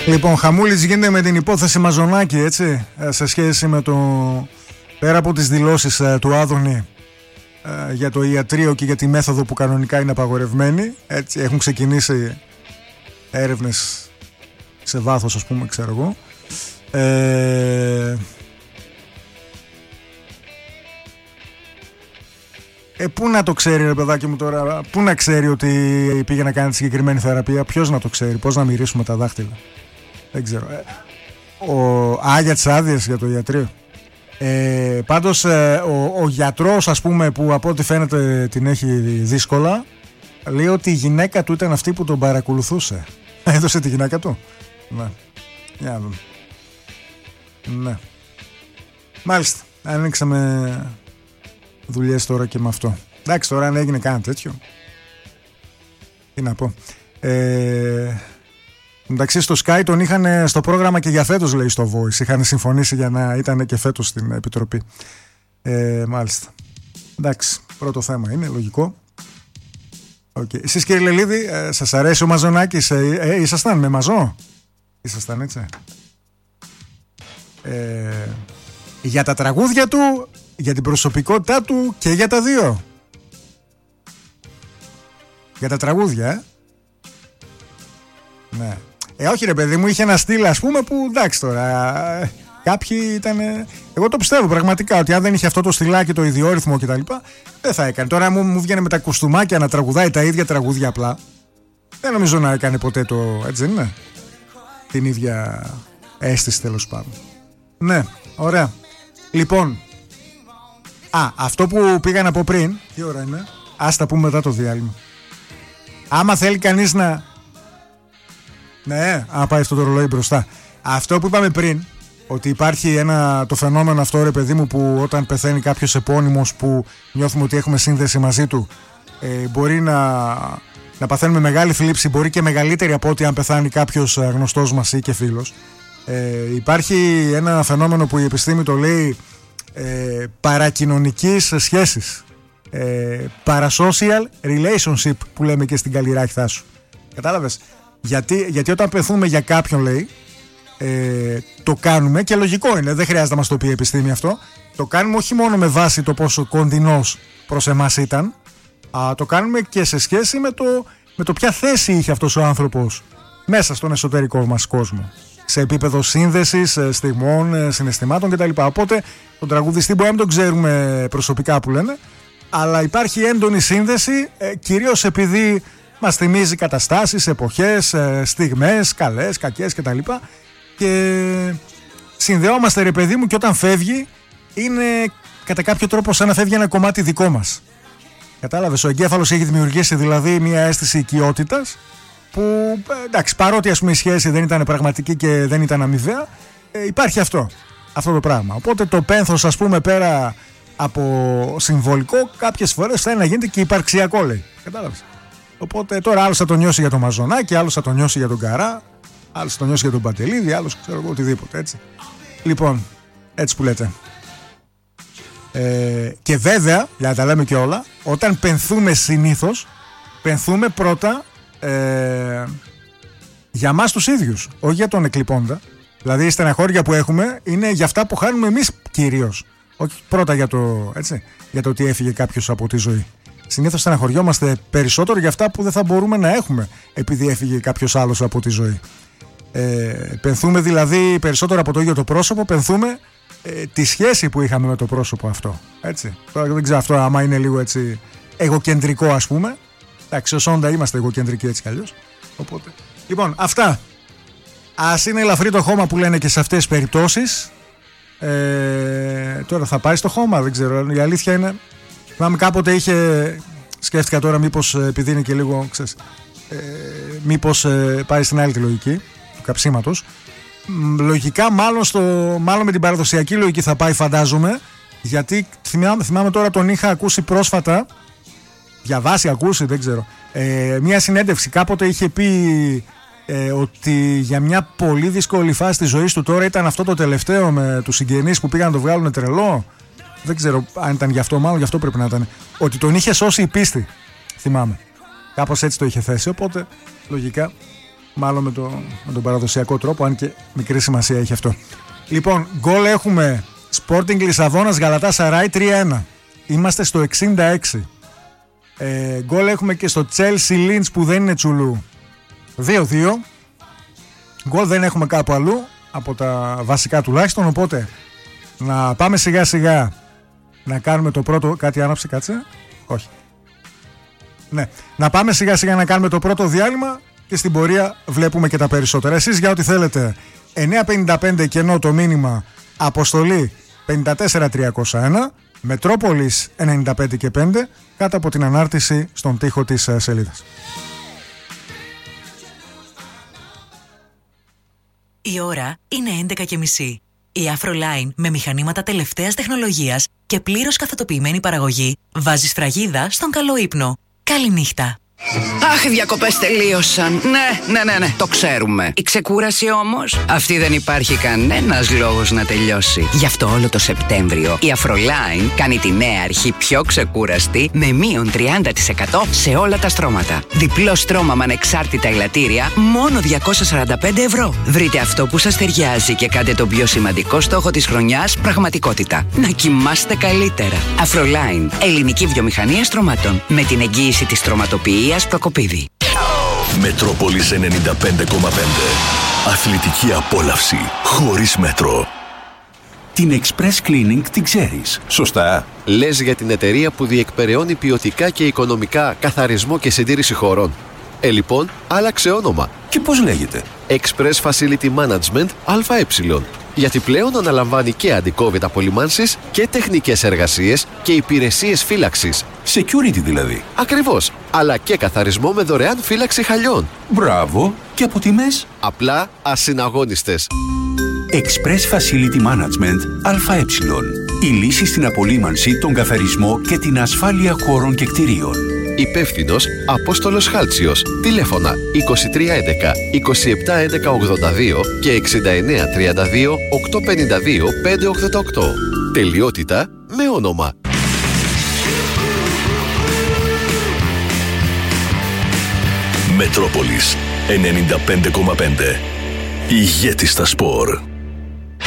Λοιπόν, χαμούλης γίνεται με την υπόθεση Μαζονάκη, έτσι, σε σχέση με το, πέρα από τις δηλώσεις του Άδωνη για το ιατρείο και για τη μέθοδο που κανονικά είναι απαγορευμένη, έτσι, έχουν ξεκινήσει έρευνες σε βάθος, ας πούμε, ξέρω εγώ. Πού να το ξέρει, ρε παιδάκι μου, τώρα, πού να ξέρει ότι πήγε να κάνει τη συγκεκριμένη θεραπεία, ποιος να το ξέρει, πώς να μυρίσουμε τα δάχτυλα. Δεν ξέρω. Για τις άδειες για το ιατρείο. Πάντως ο γιατρός, ας πούμε, που από ό,τι φαίνεται την έχει δύσκολα, λέει ότι η γυναίκα του ήταν αυτή που τον παρακολουθούσε. Έδωσε τη γυναίκα του. Ναι. Για να δούμε. Ναι. Μάλιστα. Ανοίξαμε δουλειές τώρα και με αυτό. Εντάξει, τώρα αν έγινε κανένα τέτοιο, τι να πω. Εντάξει, στο Sky τον είχαν στο πρόγραμμα και για φέτος, λέει, στο Voice. Είχαν συμφωνήσει για να ήταν και φέτος στην Επιτροπή. Μάλιστα. Εντάξει, πρώτο θέμα είναι, λογικό. Okay. Εσείς, κύριε Λελίδη, σας αρέσει ο Μαζονάκης? Ήσασταν με Μαζό? Ήσασταν, έτσι? Για τα τραγούδια του, για την προσωπικότητά του και για τα δύο. Για τα τραγούδια, ναι. Όχι, ρε παιδί μου, είχε ένα στυλ, ας πούμε, που εντάξει τώρα. Κάποιοι ήταν. Εγώ το πιστεύω πραγματικά ότι αν δεν είχε αυτό το στυλάκι, το ιδιόρυθμο κτλ., δεν θα έκανε. Τώρα μου βγαίνει με τα κουστούμάκια να τραγουδάει τα ίδια τραγούδια απλά. Δεν νομίζω να έκανε ποτέ το. Έτσι δεν είναι? Την ίδια αίσθηση, τέλος πάντων. Ναι, ωραία. Λοιπόν. Αυτό που πήγα να πω πριν. Τι ώρα είναι? Ας τα πούμε μετά το διάλειμμα. Άμα θέλει κανείς να. Ναι, πάει αυτό το ρολόι μπροστά. Αυτό που είπαμε πριν, ότι υπάρχει το φαινόμενο αυτό, ρε παιδί μου, που όταν πεθαίνει κάποιος επώνυμος που νιώθουμε ότι έχουμε σύνδεση μαζί του, μπορεί να παθαίνουμε μεγάλη θλίψη, μπορεί και μεγαλύτερη από ότι αν πεθάνει κάποιος γνωστός μας ή και φίλος. Υπάρχει ένα φαινόμενο που η επιστήμη το λέει παρακοινωνικής σχέσης, parasocial relationship, που λέμε και στην καλή ράχηθά σου. Κατάλαβες? Γιατί όταν πεθούμε για κάποιον, λέει, το κάνουμε, και λογικό είναι, δεν χρειάζεται να μας το πει η επιστήμη αυτό, το κάνουμε όχι μόνο με βάση το πόσο κοντινός προς εμάς ήταν, το κάνουμε και σε σχέση με το ποια θέση είχε αυτός ο άνθρωπος μέσα στον εσωτερικό μας κόσμο, σε επίπεδο σύνδεσης, στιγμών, συναισθημάτων κτλ. Οπότε τον τραγουδιστή μπορεί να μην τον ξέρουμε προσωπικά, που λένε, αλλά υπάρχει έντονη σύνδεση, κυρίως επειδή μας θυμίζει καταστάσεις, εποχές, στιγμές, καλές, κακές κτλ. Και συνδεόμαστε, ρε παιδί μου, και όταν φεύγει είναι κατά κάποιο τρόπο σαν να φεύγει ένα κομμάτι δικό μας. Κατάλαβες? Ο εγκέφαλος έχει δημιουργήσει δηλαδή μια αίσθηση οικειότητας που, εντάξει, παρότι, ας πούμε, η σχέση δεν ήταν πραγματική και δεν ήταν αμοιβαία, υπάρχει αυτό το πράγμα. Οπότε το πένθος, ας πούμε, πέρα από συμβολικό, κάποιες φορές θα είναι να γίνεται και υπαρξιακό, λέει. Κατάλαβες? Οπότε τώρα άλλος θα το νιώσει για τον Μαζονάκη, άλλος θα το νιώσει για τον Καρά, άλλος θα το νιώσει για τον Παντελίδη, άλλος ξέρω εγώ οτιδήποτε, έτσι. Λοιπόν, έτσι που λέτε. Και βέβαια, για να τα λέμε και όλα, όταν πενθούμε συνήθως, πενθούμε πρώτα για μας τους ίδιους, όχι για τον εκλειπώντα. Δηλαδή η στεναχώρια που έχουμε είναι για αυτά που χάνουμε εμείς κυρίως, όχι πρώτα για το ότι έφυγε κάποιος από τη ζωή. Συνήθως στεναχωριόμαστε περισσότερο για αυτά που δεν θα μπορούμε να έχουμε επειδή έφυγε κάποιος άλλος από τη ζωή. Πενθούμε δηλαδή περισσότερο από το ίδιο το πρόσωπο, πενθούμε τη σχέση που είχαμε με το πρόσωπο αυτό. Έτσι. Τώρα δεν ξέρω αυτό άμα είναι λίγο έτσι εγωκεντρικό, ας πούμε. Εντάξει, ως όντα είμαστε εγωκεντρικοί έτσι κι αλλιώς. Οπότε. Λοιπόν, αυτά. Ας είναι ελαφρύ το χώμα που λένε και σε αυτές τις περιπτώσεις. Τώρα θα πάει στο χώμα, δεν ξέρω. Η αλήθεια είναι. Θυμάμαι κάποτε σκέφτηκα τώρα μήπως επειδή είναι και λίγο, ξέρεις, μήπως πάει στην άλλη τη λογική του καψίματος. Λογικά μάλλον με την παραδοσιακή λογική θα πάει, φαντάζομαι, γιατί θυμάμαι τώρα τον είχα ακούσει πρόσφατα, διαβάσει, ακούσει, δεν ξέρω, μια συνέντευξη. Κάποτε είχε πει ότι για μια πολύ δύσκολη φάση της ζωής του, τώρα ήταν αυτό το τελευταίο με τους συγγενείς που πήγαν να το βγάλουν τρελό. Δεν ξέρω αν ήταν γι' αυτό, μάλλον γι' αυτό πρέπει να ήταν. Ότι τον είχε σώσει η πίστη, θυμάμαι. Κάπως έτσι το είχε θέσει, οπότε λογικά μάλλον με τον παραδοσιακό τρόπο, αν και μικρή σημασία έχει αυτό. Λοιπόν, γκολ έχουμε Sporting Λισαβόνας Γαλατάσαράι 3-1. Είμαστε στο 66. Γκολ έχουμε και στο Chelsea Lynch που δεν είναι τσουλού 2-2. Γκολ δεν έχουμε κάπου αλλού από τα βασικά τουλάχιστον, οπότε να πάμε σιγά σιγά να κάνουμε το πρώτο. Κάτι άναψε, κάτσε. Όχι. Ναι. Να πάμε σιγά σιγά να κάνουμε το πρώτο διάλειμμα και στην πορεία βλέπουμε και τα περισσότερα. Εσείς για ό,τι θέλετε 9.55 κενό το μήνυμα, αποστολή 54.301, Μετρόπολης 95 και 5, κάτω από την ανάρτηση στον τοίχο της σελίδας. Η ώρα είναι 11.30. Η Afroline με μηχανήματα τελευταίας τεχνολογίας και πλήρως καθοτοποιημένη παραγωγή βάζει σφραγίδα στον καλό ύπνο. Καληνύχτα. Αχ, οι διακοπές τελείωσαν. Ναι, το ξέρουμε. Η ξεκούραση όμως, αυτή δεν υπάρχει κανένας λόγος να τελειώσει. Γι' αυτό όλο το Σεπτέμβριο η Afroline κάνει τη νέα αρχή πιο ξεκούραστη με μείον 30% σε όλα τα στρώματα. Διπλό στρώμα με ανεξάρτητα ελαττήρια, μόνο 245 ευρώ. Βρείτε αυτό που σας ταιριάζει και κάντε τον πιο σημαντικό στόχο της χρονιάς πραγματικότητα. Να κοιμάστε καλύτερα. Afroline, ελληνική βιομηχανία στρωμάτων. Με την εγγύηση της στρωματοποιίας Προκοπίδη. Μετρόπολης 95,5. Αθλητική απόλαυση χωρίς μέτρο. Την Express Cleaning την ξέρεις, σωστά? Λες για την εταιρεία που διεκπεραιώνει ποιοτικά και οικονομικά καθαρισμό και συντήρηση χωρών. Λοιπόν, άλλαξε όνομα. Και πώς λέγεται? Express Facility Management ΑΕ. Γιατί πλέον αναλαμβάνει και αντικόβιτα απολυμάνσεις και τεχνικές εργασίες και υπηρεσίες φύλαξης. Security δηλαδή. Ακριβώς. Αλλά και καθαρισμό με δωρεάν φύλαξη χαλιών. Μπράβο. Και από τιμές? Απλά ασυναγώνιστες. Express Facility Management ΑΕ. Η λύση στην απολύμανση, τον καθαρισμό και την ασφάλεια χώρων και κτηρίων. Υπεύθυνος Απόστολος Χάλτσιος. Τηλέφωνα 2311 2711 82 και 6932 852 588. Τελειότητα με όνομα. Μετρόπολης 95,5. Ηγέτης στα σπορ.